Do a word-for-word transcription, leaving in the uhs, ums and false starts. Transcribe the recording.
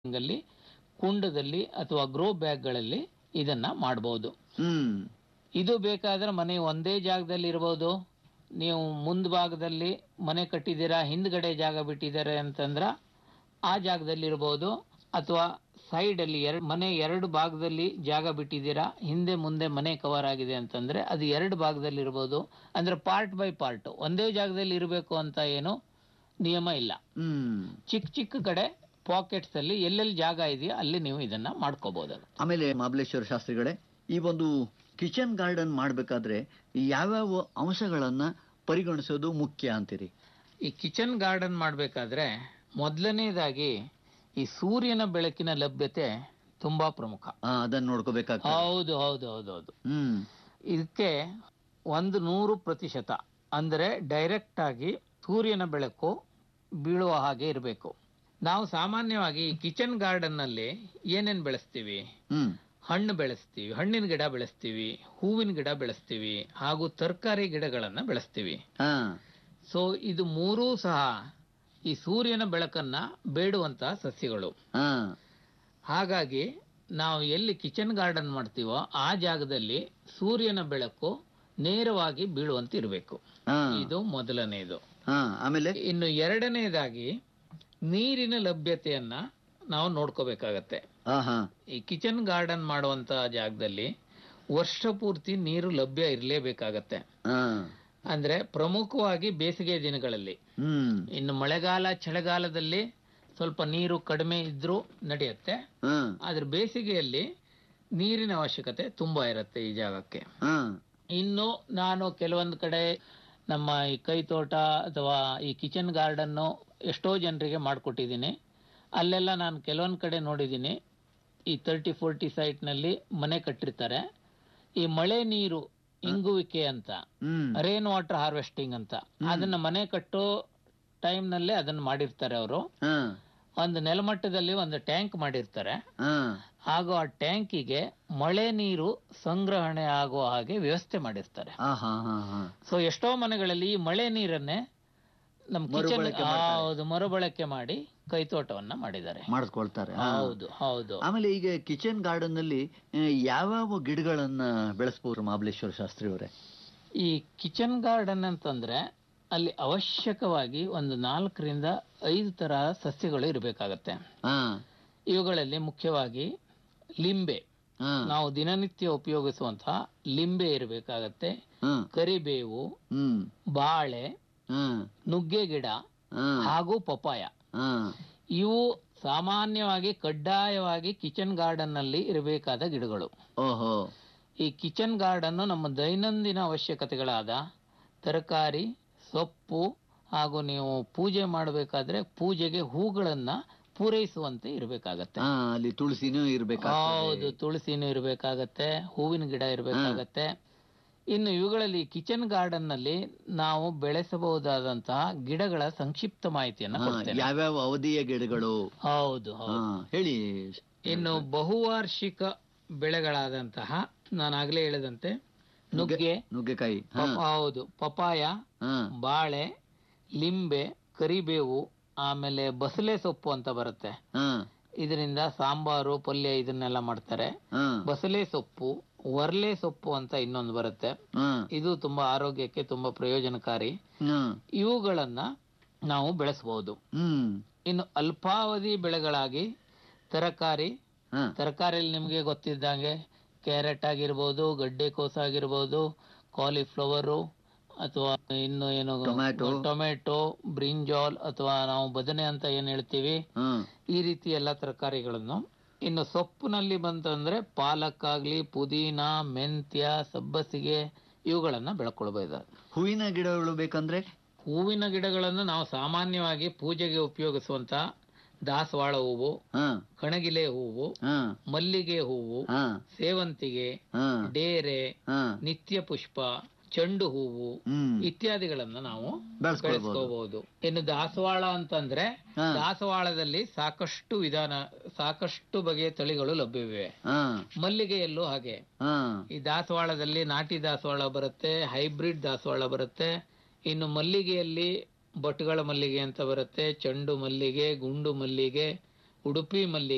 ಲ್ಲಿ ಕುಂಡದಲ್ಲಿ ಅಥವಾ ಗ್ರೋ ಬ್ಯಾಗ್ಗಳಲ್ಲಿ ಇದನ್ನ ಮಾಡಬಹುದು. ಹ್ಮ್ ಇದು ಬೇಕಾದ್ರೆ ಮನೆ ಒಂದೇ ಜಾಗದಲ್ಲಿ ಇರಬಹುದು. ನೀವು ಮುಂಭಾಗದಲ್ಲಿ ಮನೆ ಕಟ್ಟಿದ್ದೀರಾ, ಹಿಂದ್ಗಡೆ ಜಾಗ ಬಿಟ್ಟಿದ್ದಾರೆ ಅಂತಂದ್ರ ಆ ಜಾಗದಲ್ಲಿ ಇರಬಹುದು. ಅಥವಾ ಸೈಡ್ ಅಲ್ಲಿ ಎರಡು ಮನೆ ಎರಡು ಭಾಗದಲ್ಲಿ ಜಾಗ ಬಿಟ್ಟಿದ್ದೀರಾ, ಹಿಂದೆ ಮುಂದೆ ಮನೆ ಕವರ್ ಆಗಿದೆ ಅಂತಂದ್ರೆ ಅದು ಎರಡು ಭಾಗದಲ್ಲಿ ಇರಬಹುದು. ಅಂದ್ರೆ ಪಾರ್ಟ್ ಬೈ ಪಾರ್ಟ್, ಒಂದೇ ಜಾಗದಲ್ಲಿ ಇರಬೇಕು ಅಂತ ಏನು ನಿಯಮ ಇಲ್ಲ. ಹ್ಮ್ ಚಿಕ್ಕ ಚಿಕ್ಕ ಕಡೆ ಪಾಕೆಟ್ಸ್ ಅಲ್ಲಿ ಎಲ್ಲೆಲ್ಲಿ ಜಾಗ ಇದೆಯೋ ಅಲ್ಲಿ ನೀವು ಇದನ್ನ ಮಾಡ್ಕೋಬಹುದು. ಆಮೇಲೆ ಮಹಾಬಲೇಶ್ವರ ಶಾಸ್ತ್ರಿಗಳೇ, ಈ ಒಂದು ಕಿಚನ್ ಗಾರ್ಡನ್ ಮಾಡಬೇಕಾದ್ರೆ ಯಾವ್ಯಾವ ಅಂಶಗಳನ್ನ ಪರಿಗಣಿಸೋದು ಮುಖ್ಯ ಅಂತೀರಿ? ಈ ಕಿಚನ್ ಗಾರ್ಡನ್ ಮಾಡಬೇಕಾದ್ರೆ ಮೊದಲನೇದಾಗಿ ಈ ಸೂರ್ಯನ ಬೆಳಕಿನ ಲಭ್ಯತೆ ತುಂಬಾ ಪ್ರಮುಖ. ಆ, ಅದನ್ನ ನೋಡ್ಕೋಬೇಕಾಗ್ತದೆ. ಹೌದು ಹೌದು ಹೌದು ಹೌದು ಹ್ಮ್ ಇದಕ್ಕೆ ಒಂದು ನೂರು ಪ್ರತಿಶತ ಅಂದ್ರೆ ಡೈರೆಕ್ಟ್ ಆಗಿ ಸೂರ್ಯನ ಬೆಳಕು ಬೀಳುವ ಹಾಗೆ ಇರಬೇಕು. ನಾವು ಸಾಮಾನ್ಯವಾಗಿ ಕಿಚನ್ ಗಾರ್ಡನ್ ನಲ್ಲಿ ಏನೇನ್ ಬೆಳೆಸ್ತೀವಿ? ಹ್ಮ್ ಹಣ್ಣು ಬೆಳೆಸ್ತೀವಿ, ಹಣ್ಣಿನ ಗಿಡ ಬೆಳೆಸ್ತೀವಿ, ಹೂವಿನ ಗಿಡ ಬೆಳೆಸ್ತೀವಿ, ಹಾಗೂ ತರಕಾರಿ ಗಿಡಗಳನ್ನ ಬೆಳೆಸ್ತೀವಿ. ಹಾ ಸೊ ಇದು ಮೂರೂ ಸಹ ಈ ಸೂರ್ಯನ ಬೆಳಕನ್ನ ಬೇಡುವಂತಹ ಸಸ್ಯಗಳು. ಹಾ ಹಾಗಾಗಿ ನಾವು ಎಲ್ಲಿ ಕಿಚನ್ ಗಾರ್ಡನ್ ಮಾಡ್ತೀವೋ ಆ ಜಾಗದಲ್ಲಿ ಸೂರ್ಯನ ಬೆಳಕು ನೇರವಾಗಿ ಬೀಳುವಂತೆ ಇರಬೇಕು. ಹಾ ಇದು ಮೊದಲನೇದು. ಹಾ ಆಮೇಲೆ ಇನ್ನು ಎರಡನೇದಾಗಿ ನೀರಿನ ಲಭ್ಯತೆಯನ್ನ ನಾವು ನೋಡ್ಕೋಬೇಕಾಗತ್ತೆ. ಹಾ ಹಾ ಈ ಕಿಚನ್ ಗಾರ್ಡನ್ ಮಾಡುವಂತ ಜಾಗದಲ್ಲಿ ವರ್ಷ ಪೂರ್ತಿ ನೀರು ಲಭ್ಯ ಇರಲೇಬೇಕಾಗತ್ತೆ. ಹಾ ಅಂದ್ರೆ ಪ್ರಮುಖವಾಗಿ ಬೇಸಿಗೆ ದಿನಗಳಲ್ಲಿ. ಹ್ಮ್ ಇನ್ನು ಮಳೆಗಾಲ ಚಳಿಗಾಲದಲ್ಲಿ ಸ್ವಲ್ಪ ನೀರು ಕಡಿಮೆ ಇದ್ರೂ ನಡೆಯುತ್ತೆ. ಹಾ ಆದ್ರೆ ಬೇಸಿಗೆಯಲ್ಲಿ ನೀರಿನ ಅವಶ್ಯಕತೆ ತುಂಬಾ ಇರುತ್ತೆ ಈ ಜಾಗಕ್ಕೆ. ಹಾ ಇನ್ನು ನಾನು ಕೆಲವೊಂದು ಕಡೆ ನಮ್ಮ ಈ ಕೈ ತೋಟ ಅಥವಾ ಈ ಕಿಚನ್ ಗಾರ್ಡನ್ನು ಎಷ್ಟೋ ಜನರಿಗೆ ಮಾಡಿಕೊಟ್ಟಿದ್ದೀನಿ. ಅಲ್ಲೆಲ್ಲ ನಾನು ಕೆಲವೊಂದು ಕಡೆ ನೋಡಿದ್ದೀನಿ, ಈ ತರ್ಟಿ ಫೋರ್ಟಿ ಸೈಟ್ನಲ್ಲಿ ಮನೆ ಕಟ್ಟಿರ್ತಾರೆ. ಈ ಮಳೆ ನೀರು ಇಂಗುವಿಕೆ ಅಂತ, ಹ್ಮ್ ರೇನ್ ವಾಟರ್ ಹಾರ್ವೆಸ್ಟಿಂಗ್ ಅಂತ, ಅದನ್ನ ಮನೆ ಕಟ್ಟೋ ಟೈಮ್ನಲ್ಲೇ ಅದನ್ನ ಮಾಡಿರ್ತಾರೆ ಅವರು. ಹಾ ಒಂದು ನೆಲಮಟ್ಟದಲ್ಲಿ ಒಂದು ಟ್ಯಾಂಕ್ ಮಾಡಿರ್ತಾರೆ. ಹಾ ಹಾಗೂ ಆ ಟ್ಯಾಂಕಿಗೆ ಮಳೆ ನೀರು ಸಂಗ್ರಹಣೆ ಆಗುವ ಹಾಗೆ ವ್ಯವಸ್ಥೆ ಮಾಡಿರ್ತಾರೆ. ಹಾ ಹಾ ಹಾ ಹಾ ಸೊ ಎಷ್ಟೋ ಮನೆಗಳಲ್ಲಿ ಈ ಮಳೆ ನೀರನ್ನೇ ನಮ್ಮ ಕಿಚನ್ ಮರುಬಳಕೆ ಮಾಡ್ತಾರೆ. ಹೌದು ಮರುಬಳಕೆ ಮಾಡಿ ಕೈತೋಟವನ್ನ ಮಾಡಿದ್ದಾರೆ. ಮಾಡಿಸ್ಕೊಳ್ತಾರೆ. ಹಾ. ಹೌದು ಹೌದು ಆಮೇಲೆ ಈಗ ಕಿಚನ್ ಗಾರ್ಡನ್ ನಲ್ಲಿ ಆ, ಯಾವ್ಯಾವ ಗಿಡಗಳನ್ನ ಬೆಳೆಸಬಹುದು ಮಹಾಬಲೇಶ್ವರ ಶಾಸ್ತ್ರಿ ಅವರೇ? ಈ ಕಿಚನ್ ಗಾರ್ಡನ್ ಅಂತಂದ್ರೆ ಅಲ್ಲಿ ಅವಶ್ಯಕವಾಗಿ ಒಂದು ನಾಲ್ಕರಿಂದ ಐದು ತರ ಸಸ್ಯಗಳು ಇರಬೇಕಾಗತ್ತೆ. ಹಾ ಇವುಗಳಲ್ಲಿ ಮುಖ್ಯವಾಗಿ ಲಿಂಬೆ, ಹಾ ನಾವು ದಿನನಿತ್ಯ ಉಪಯೋಗಿಸುವಂತಹ ಲಿಂಬೆ ಇರಬೇಕಾಗತ್ತೆ. ಹಾ ಕರಿಬೇವು, ಹ್ಮ್ ಬಾಳೆ, ಹಾ ನುಗ್ಗೆ ಗಿಡ ಹಾ ಹಾಗೂ ಪಪಾಯ. ಹಾ ಇವು ಸಾಮಾನ್ಯವಾಗಿ ಕಡ್ಡಾಯವಾಗಿ ಕಿಚನ್ ಗಾರ್ಡನ್ ನಲ್ಲಿ ಇರಬೇಕಾದ ಗಿಡಗಳು. ಓಹೋ ಈ ಕಿಚನ್ ಗಾರ್ಡನ್ ನಮ್ಮ ದೈನಂದಿನ ಅವಶ್ಯಕತೆಗಳಾದ ತರಕಾರಿ, ಸೊಪ್ಪು ಹಾಗೂ ನೀವು ಪೂಜೆ ಮಾಡಬೇಕಾದ್ರೆ ಪೂಜೆಗೆ ಹೂಗಳನ್ನ ಪೂರೈಸುವಂತೆ ಇರಬೇಕಾಗತ್ತೆ. ಹಾ ಅಲ್ಲಿ ತುಳಸಿನೂ ಇರ್ಬೇಕಾಗ್ತದೆ. ಹೌದು, ತುಳಸಿನೂ ಇರಬೇಕಾಗತ್ತೆ, ಹೂವಿನ ಗಿಡ ಇರಬೇಕಾಗತ್ತೆ. ಇನ್ನು ಇವುಗಳಲ್ಲಿ ಕಿಚನ್ ಗಾರ್ಡನ್ ನಲ್ಲಿ ನಾವು ಬೆಳೆಸಬಹುದಾದಂತಹ ಗಿಡಗಳ ಸಂಕ್ಷಿಪ್ತ ಮಾಹಿತಿಯನ್ನ ಹಾ, ಕೊಡ್ತೇನೆ. ಯಾವ್ಯಾವ ಅವಧಿಯ ಗಿಡಗಳು? ಹೌದು ಹಾ ಹೌದು ಹೇಳಿ. ಇನ್ನು ಬಹುವಾರ್ಷಿಕ ಬೆಳೆಗಳಾದಂತಹ ನಾನು ಆಗ್ಲೇ ಹೇಳಿದಂತೆ ನುಗ್ಗೆ, ನುಗ್ಗೆಕಾಯಿ. ಹಾ ಪಪ- ಹೌದು ಪಪಾಯ, ಹಾ ಬಾಳೆ, ಲಿಂಬೆ, ಕರಿಬೇವು, ಆಮೇಲೆ ಬಸಳೆ ಸೊಪ್ಪು ಅಂತ ಬರುತ್ತೆ. ಹಾ ಇದರಿಂದ ಸಾಂಬಾರು, ಪಲ್ಯ ಇದನ್ನೆಲ್ಲ ಮಾಡ್ತಾರೆ. ಹಾ ಬಸಳೆ ಸೊಪ್ಪು, ವರ್ಲೆ ಸೊಪ್ಪು ಅಂತ ಇನ್ನೊಂದು ಬರುತ್ತೆ. ಹಾ ಇದು ತುಂಬಾ ಆರೋಗ್ಯಕ್ಕೆ ತುಂಬಾ ಪ್ರಯೋಜನಕಾರಿ. ಹಾ ಇವುಗಳನ್ನ ನಾವು ಬೆಳೆಸಬಹುದು. ಹ್ಮ್ ಇನ್ನು ಅಲ್ಪಾವಧಿ ಬೆಳೆಗಳಾಗಿ ತರಕಾರಿ, ಹಾ ತರಕಾರಿಯಲ್ಲಿ ನಿಮಗೆ ಗೊತ್ತಿದ್ದಂಗೆ ಕ್ಯಾರೆಟ್ ಆಗಿರ್ಬೋದು, ಗಡ್ಡೆಕೋಸು ಆಗಿರ್ಬೋದು, ಕಾಲಿಫ್ಲವರು, ಅಥವಾ ಇನ್ನು ಏನು ಟೊಮ್ಯಾಟೊ. ಟೊಮೆಟೊ, ಬ್ರಿಂಜಾಲ್ ಅಥವಾ ನಾವು ಬದನೆ ಅಂತ ಏನ್ ಹೇಳ್ತೀವಿ, ಹಾ ಈ ರೀತಿ ಎಲ್ಲ ತರಕಾರಿಗಳನ್ನು. ಇನ್ನು ಸೊಪ್ಪಿನಲ್ಲಿ ಬಂತಂದ್ರೆ ಪಾಲಕ್ ಆಗ್ಲಿ, ಪುದೀನ, ಮೆಂತ್ಯ, ಸಬ್ಬಸಿಗೆ ಇವುಗಳನ್ನ ಬೆಳ್ಕೊಳ್ಬಹುದು. ಹೂವಿನ ಗಿಡಗಳು ಬೇಕಂದ್ರೆ? ಹೂವಿನ ಗಿಡಗಳನ್ನು ನಾವು ಸಾಮಾನ್ಯವಾಗಿ ಪೂಜೆಗೆ ಉಪಯೋಗಿಸುವಂತ ದಾಸವಾಳ ಹೂವು, ಹಾ ಕಣಗಿಲೆ ಹೂವು, ಹಾ ಮಲ್ಲಿಗೆ ಹೂವು, ಹಾ ಸೇವಂತಿಗೆ, ಹಾ ಡೇರೆ, ಹಾ ನಿತ್ಯ ಪುಷ್ಪ, ಚೆಂಡು ಹೂವು ಹ್ಮ್ ಇತ್ಯಾದಿಗಳನ್ನ ನಾವು ಬೆಳೆಸ್ಕೊಳ್ಬಹುದು. ಬೆಳೆಸ್ಕೋಬಹುದು. ಇನ್ನು ದಾಸವಾಳ ಅಂತಂದ್ರೆ ಹಾ. ದಾಸವಾಳದಲ್ಲಿ ಸಾಕಷ್ಟು ವಿಧಾನ, ಸಾಕಷ್ಟು ಬಗೆಯ ತಳಿಗಳು ಲಭ್ಯವಿವೆ. ಹಾ ಮಲ್ಲಿಗೆಯಲ್ಲೂ ಹಾಗೆ. ಹಾ ಈ ದಾಸವಾಳದಲ್ಲಿ ನಾಟಿ ದಾಸವಾಳ ಬರುತ್ತೆ, ಹೈಬ್ರಿಡ್ ದಾಸವಾಳ ಬರುತ್ತೆ. ಇನ್ನು ಮಲ್ಲಿಗೆಯಲ್ಲಿ ಭಟ್ಗಳ ಮಲ್ಲಿಗೆ ಅಂತ ಬರುತ್ತೆ, ಚೆಂಡು ಮಲ್ಲಿಗೆ, ಗುಂಡು ಮಲ್ಲಿಗೆ, ಉಡುಪಿ ಮಲ್ಲಿಗೆ